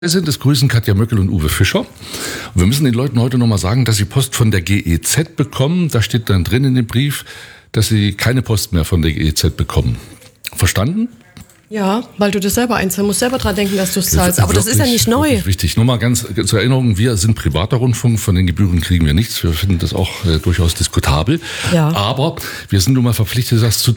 Das grüßen Katja Möckel und Uwe Fischer. Und wir müssen den Leuten heute nochmal sagen, dass sie Post von der GEZ bekommen. Da steht dann drin in dem Brief, dass sie keine Post mehr von der GEZ bekommen. Verstanden? Ja, weil du das selber einzahlst. Du musst selber dran denken, dass du es zahlst. Aber das ist ja nicht neu. Wichtig. Nur mal ganz zur Erinnerung, wir sind privater Rundfunk, von den Gebühren kriegen wir nichts. Wir finden das auch durchaus diskutabel. Ja. Aber wir sind nun mal verpflichtet, das zu